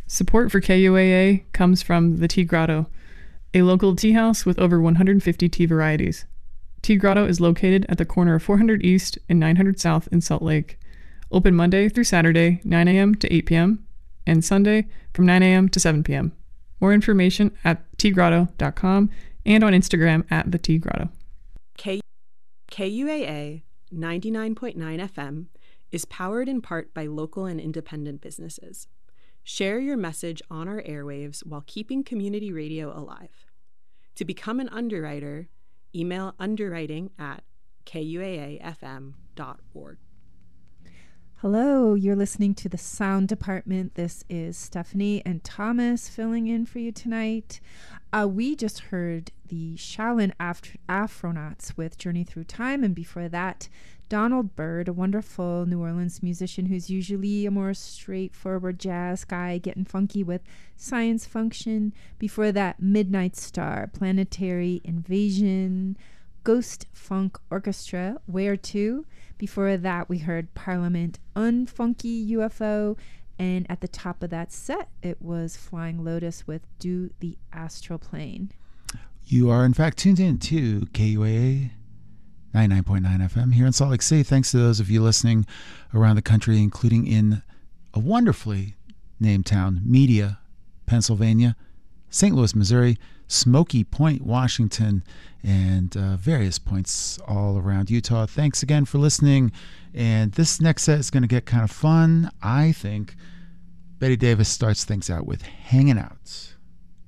Support for KUAA comes from the Tea Grotto, a local tea house with over 150 tea varieties. Tea Grotto is located at the corner of 400 East and 900 South in Salt Lake. Open Monday through Saturday, 9 a.m. to 8 p.m., and Sunday from 9 a.m. to 7 p.m. More information at teagrotto.com and on Instagram at the Tea Grotto. KUAA 99.9 FM is powered in part by local and independent businesses. Share your message on our airwaves while keeping community radio alive. To become an underwriter, email underwriting@kuaafm.org. Hello, you're listening to the Sound Department. This is Stephanie and Thomas filling in for you tonight. We just heard the Shaolin Afronauts with Journey Through Time, and before that, Donald Byrd, a wonderful New Orleans musician who's usually a more straightforward jazz guy, getting funky with Science Function. Before that, Midnight Star, Planetary Invasion, Ghost Funk Orchestra, Where To. Before that, we heard Parliament, Unfunky UFO. And at the top of that set, it was Flying Lotus with Do the Astral Plane. You are, in fact, tuned in to KUAA 99.9 FM here in Salt Lake City. Thanks to those of you listening around the country, including in a wonderfully named town, Media, Pennsylvania, St. Louis, Missouri, Smoky Point, Washington, and various points all around Utah. Thanks again for listening. And this next set is going to get kind of fun, I think. Betty Davis starts things out with Hanging Out.